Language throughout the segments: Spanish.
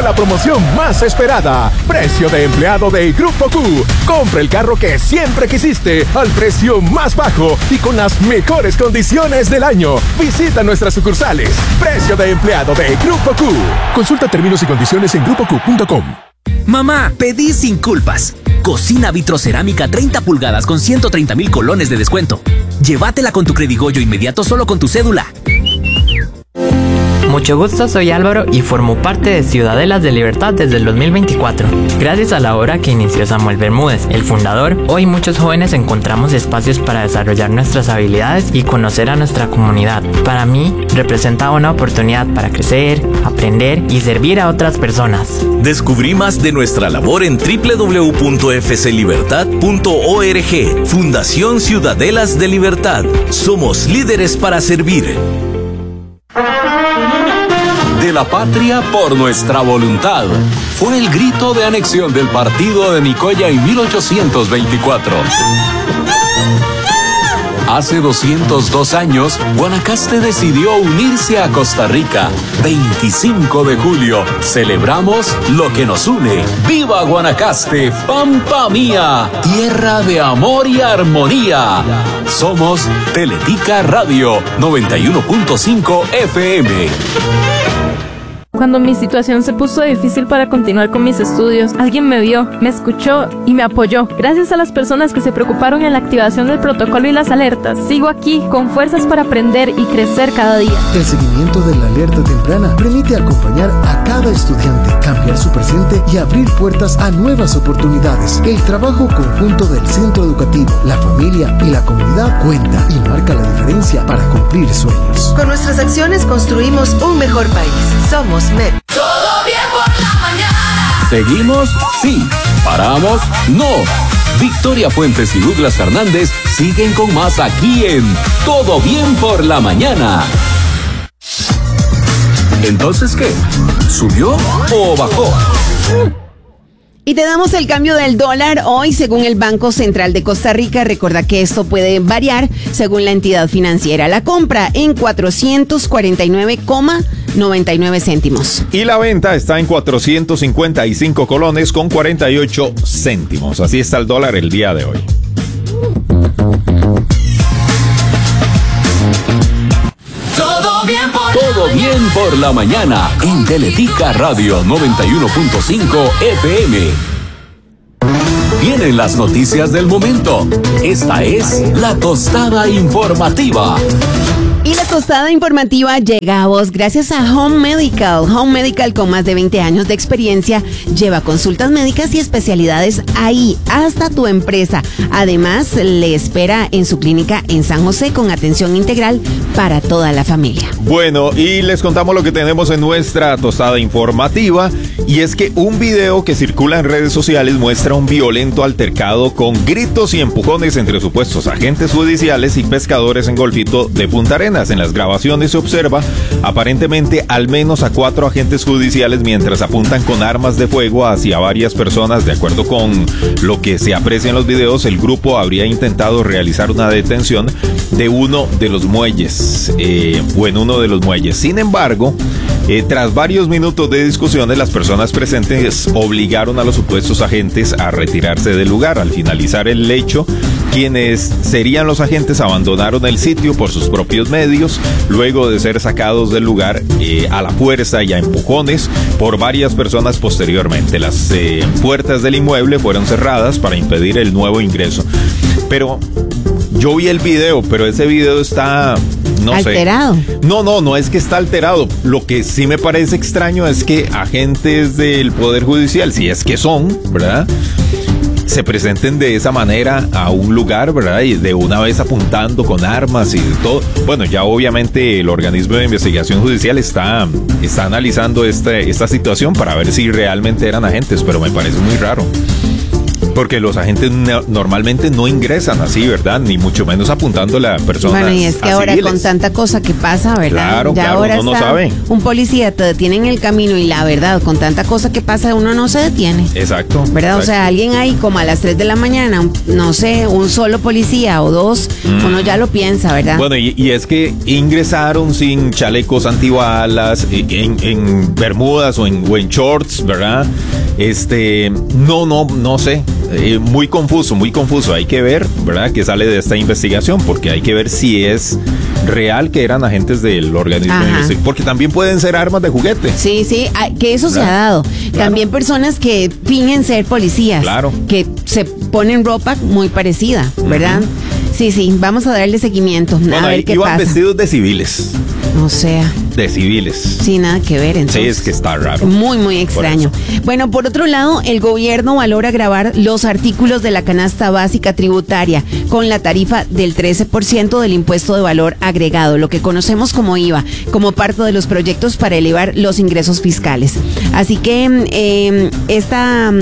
llegó la promoción más esperada. Precio de empleado de Grupo Q. Compra el carro que siempre quisiste al precio más bajo y con las mejores condiciones del año. Visita nuestras sucursales. Precio de empleado de Grupo Q. Consulta términos y condiciones en grupoq.com. Mamá, pedí sin culpas. Cocina vitrocerámica 30 pulgadas con 130,000 colones de descuento. Llévatela con tu Credigoyo inmediato solo con tu cédula. Mucho gusto, soy Álvaro y formo parte de Ciudadelas de Libertad desde el 2024. Gracias a la obra que inició Samuel Bermúdez, el fundador, hoy muchos jóvenes encontramos espacios para desarrollar nuestras habilidades y conocer a nuestra comunidad. Para mí, representa una oportunidad para crecer, aprender y servir a otras personas. Descubrí más de nuestra labor en www.fclibertad.org. Fundación Ciudadelas de Libertad. Somos líderes para servir. De la patria por nuestra voluntad. Fue el grito de anexión del partido de Nicoya en 1824. Hace 202 años, Guanacaste decidió unirse a Costa Rica. 25 de julio, celebramos lo que nos une. ¡Viva Guanacaste, Pampa Mía! Tierra de amor y armonía. Somos Teletica Radio 91.5 FM. Cuando mi situación se puso difícil para continuar con mis estudios, alguien me vio, me escuchó y me apoyó. Gracias a las personas que se preocuparon en la activación del protocolo y las alertas, sigo aquí con fuerzas para aprender y crecer cada día. El seguimiento de la alerta temprana permite acompañar a cada estudiante, cambiar su presente y abrir puertas a nuevas oportunidades. El trabajo conjunto del centro educativo, la familia y la comunidad cuenta y marca la diferencia para cumplir sueños. Con nuestras acciones construimos un mejor país. Somos MEP. Todo bien por la mañana. ¿Seguimos? Sí. ¿Paramos? No. Victoria Fuentes y Douglas Fernández siguen con más aquí en Todo Bien por la Mañana. ¿Entonces qué? ¿Subió o bajó? Y te damos el cambio del dólar hoy según el Banco Central de Costa Rica. Recuerda que esto puede variar según la entidad financiera. La compra en 449,99 céntimos. Y la venta está en 455 colones con 48 céntimos. Así está el dólar el día de hoy. Todo bien por la mañana en Teletica Radio 91.5 FM. Vienen las noticias del momento. Esta es la tostada informativa. Y la tostada informativa llega a vos gracias a Home Medical. Home Medical, con más de 20 años de experiencia, lleva consultas médicas y especialidades ahí, hasta tu empresa. Además, le espera en su clínica en San José con atención integral para toda la familia. Bueno, y les contamos lo que tenemos en nuestra tostada informativa. Y es que un video que circula en redes sociales muestra un violento altercado con gritos y empujones entre supuestos agentes judiciales y pescadores en Golfito de Punta Arenas. En las grabaciones se observa aparentemente al menos a 4 agentes judiciales mientras apuntan con armas de fuego hacia varias personas. De acuerdo con lo que se aprecia en los videos, el grupo habría intentado realizar una detención de uno de los muelles, Sin embargo, tras varios minutos de discusiones, las personas presentes obligaron a los supuestos agentes a retirarse del lugar. Al finalizar el hecho, quienes serían los agentes abandonaron el sitio por sus propios medios, luego de ser sacados del lugar a la fuerza y a empujones por varias personas posteriormente. Las puertas del inmueble fueron cerradas para impedir el nuevo ingreso. Pero yo vi el video, pero ese video está... ¿Alterado? No es que está alterado. Lo que sí me parece extraño es que agentes del Poder Judicial, si es que son, ¿verdad?, se presenten de esa manera a un lugar, ¿verdad?, y de una vez apuntando con armas y de todo. Bueno, ya obviamente el organismo de investigación judicial está analizando esta situación para ver si realmente eran agentes, pero me parece muy raro. Porque los agentes normalmente no ingresan así, ¿verdad? Ni mucho menos apuntándole a personas. Bueno, y es que ahora civiles. con tanta cosa que pasa, ¿verdad? Claro, ahora uno no está sabe. un policía te detiene en el camino y la verdad, con tanta cosa que pasa, uno no se detiene. Exacto. ¿Verdad? Exacto. O sea, alguien ahí como a las 3 de la mañana, no sé, un solo policía o dos, uno ya lo piensa, ¿verdad? Bueno, y es que ingresaron sin chalecos antibalas, en bermudas o en shorts, ¿verdad? No sé. Muy confuso. Hay que ver, ¿verdad?, que sale de esta investigación, porque hay que ver si es real que eran agentes del organismo. Porque también pueden ser armas de juguete. Sí, que eso se ha dado. Claro. También personas que fingen ser policías. Claro. Que se ponen ropa muy parecida, ¿verdad? Sí, vamos a darle seguimiento. Bueno, a ver qué iban pasa. Vestidos de civiles. O sea. De civiles. Sí, nada que ver, entonces. Sí, es que está raro. Muy extraño. Bueno, por otro lado, el gobierno valora gravar los artículos de la canasta básica tributaria con la tarifa del 13% del impuesto de valor agregado, lo que conocemos como IVA, como parte de los proyectos para elevar los ingresos fiscales. Así que esta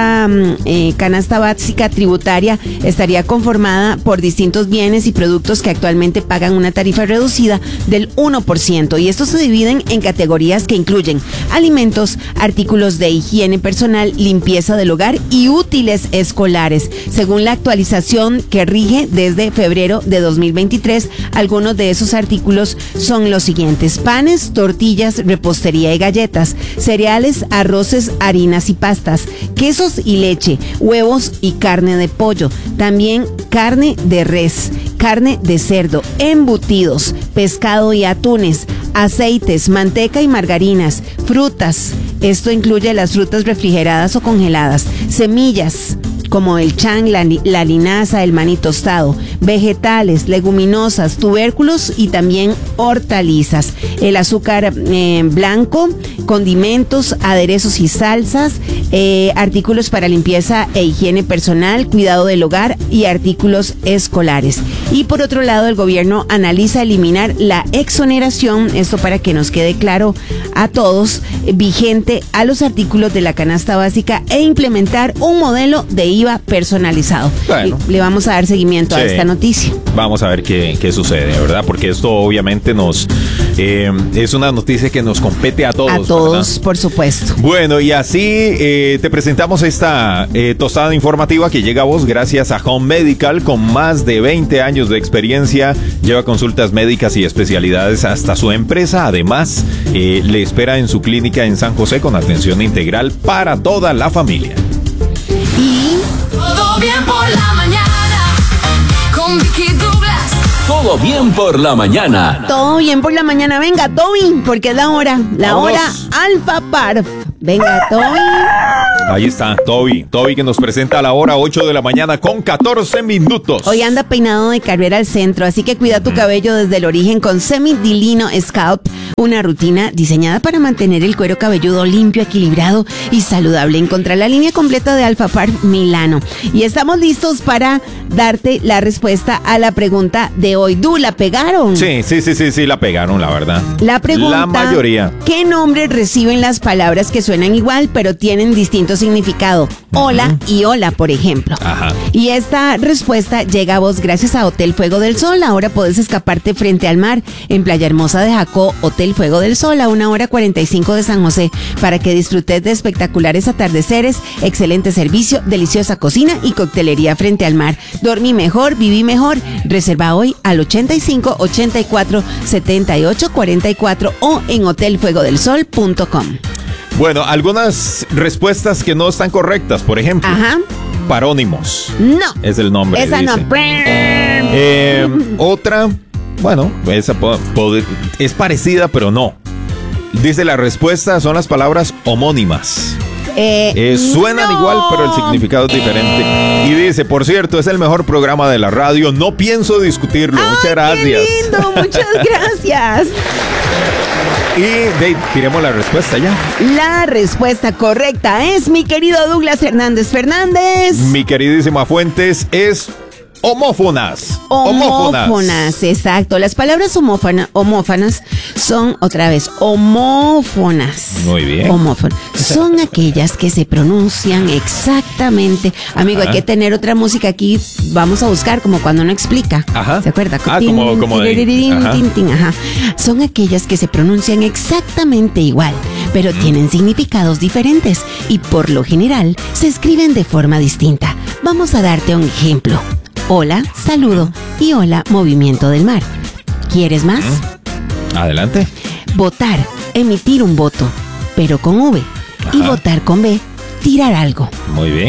canasta básica tributaria estaría conformada por distintos bienes y productos que actualmente pagan una tarifa reducida del 1%, y estos se dividen en categorías que incluyen alimentos, artículos de higiene personal, limpieza del hogar y útiles escolares. Según la actualización que rige desde febrero de 2023, algunos de esos artículos son los siguientes: panes, tortillas, repostería y galletas, cereales, arroces, harinas y pastas, quesos y leche, huevos y carne de pollo, también carne de res, carne de cerdo, embutidos, pescado y atunes, aceites, manteca y margarinas, frutas, esto incluye las frutas refrigeradas o congeladas, semillas como el chan, la linaza, el maní tostado, vegetales, leguminosas, tubérculos y también hortalizas, el azúcar blanco, condimentos, aderezos y salsas, artículos para limpieza e higiene personal, cuidado del hogar y artículos escolares. Y por otro lado, el gobierno analiza eliminar la exoneración, esto para que nos quede claro a todos, vigente a los artículos de la canasta básica, e implementar un modelo de IVA personalizado. Bueno, le vamos a dar seguimiento a esta noticia. Vamos a ver qué sucede, ¿verdad? Porque esto obviamente es una noticia que nos compete a todos. A todos, ¿verdad? por supuesto. Bueno, y así te presentamos esta tostada informativa que llega a vos gracias a Home Medical, con más de 20 años de experiencia. Lleva consultas médicas y especialidades hasta su empresa. Además, le espera en su clínica en San José con atención integral para toda la familia. Todo bien por la mañana con Vicky Douglas. Todo bien por la mañana. Todo bien por la mañana. Venga, Toby, porque es la hora Alfa Parf. Venga, Toby. Ahí está, Toby que nos presenta a la hora 8 de la mañana con 14 minutos. Hoy anda peinado de carrera al centro, así que cuida tu cabello desde el origen con Semi-Dilino Scalp, una rutina diseñada para mantener el cuero cabelludo limpio, equilibrado y saludable. Encontrá la línea completa de Alfa Parf Milano. Y estamos listos para darte la respuesta a la pregunta de hoy. ¿La pegaron? Sí, la pegaron, la verdad. La pregunta, la mayoría. ¿qué nombres reciben las palabras que suenan igual pero tienen distinto significado? Hola y hola, por ejemplo. Ajá. Y esta respuesta llega a vos gracias a Hotel Fuego del Sol. Ahora podés escaparte frente al mar en Playa Hermosa de Jacó. Hotel Fuego del Sol, a 1:45 de San José, para que disfrutes de espectaculares atardeceres, excelente servicio, deliciosa cocina y coctelería frente al mar. Dormí mejor, viví mejor. Reserva hoy al 85 84 78 44 o en hotelfuegodelsol.com. Bueno, algunas respuestas que no están correctas, por ejemplo. Ajá. Parónimos. No. Es el nombre. Esa dice. No. Otra, bueno, esa es parecida, pero no. Dice la respuesta son las palabras homónimas. Suenan igual, pero el significado es diferente. Y dice, por cierto, es el mejor programa de la radio. No pienso discutirlo. Muchas gracias. ¡Qué lindo! Muchas gracias. Y tiremos la respuesta ya. La respuesta correcta es, mi querido Douglas Fernández. Mi queridísima Fuentes, es Homófonas. Homófonas, exacto. Las palabras homófonas son, otra vez, homófonas. Muy bien. Homófonas. Son aquellas que se pronuncian exactamente. Amigo, hay que tener otra música aquí. Vamos a buscar como cuando uno explica. Ajá. ¿Se acuerda? Como de... Ajá. Son aquellas que se pronuncian exactamente igual, pero tienen significados diferentes y por lo general se escriben de forma distinta. Vamos a darte un ejemplo. Hola, saludo y hola, movimiento del mar. ¿Quieres más? Adelante. Votar, emitir un voto, pero con V. Y votar con B, tirar algo. Muy bien.